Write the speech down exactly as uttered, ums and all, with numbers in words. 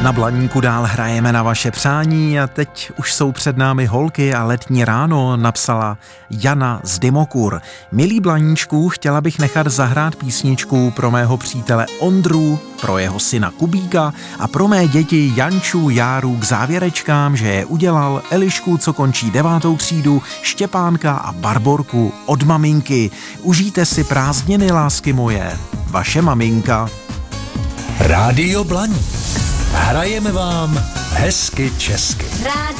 Na Blaníku dál hrajeme na vaše přání a teď už jsou před námi holky a letní ráno, napsala Jana z Dymokur. Milý Blaníčku, chtěla bych nechat zahrát písničku pro mého přítele Ondru, pro jeho syna Kubíka a pro mé děti Janču, Járu k závěrečkám, že je udělal, Elišku, co končí devátou třídu, Štěpánka a Barborku od maminky. Užijte si prázdniny, lásky moje. Vaše maminka. Rádio Blaník. Hrajeme vám hezky česky.